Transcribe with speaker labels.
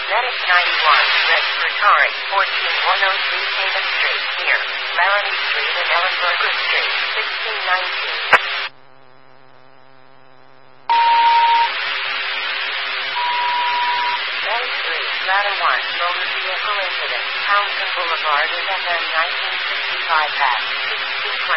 Speaker 1: Medic 91, red for Atari, 14103 Tatum Street, near Laramie Street and Ellenberger Street, 1619. Strata 1, motor vehicle incident, Townsend Boulevard is FM 1965 at 6220.